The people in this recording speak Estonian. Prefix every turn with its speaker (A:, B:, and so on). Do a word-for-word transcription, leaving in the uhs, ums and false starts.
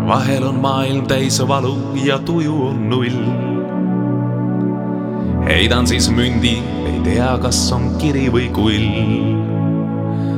A: vahel on maailm täis valu ja tuju on null. Heidan siis mündi, ei tea, kas on kiri või kull.